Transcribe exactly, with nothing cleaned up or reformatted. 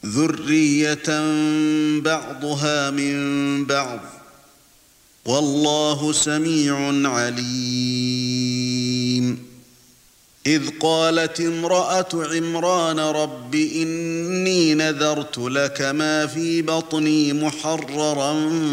ذُرِّيَّةً بَعْضُهَا مِن بَعْضٍ وَاللَّهُ سَمِيعٌ عَلِيمٌ إِذْ قَالَتِ امْرَأَتُ عِمْرَانَ رَبِّ إِنِّي نَذَرْتُ لَكَ مَا فِي بَطْنِي مُحَرَّرًا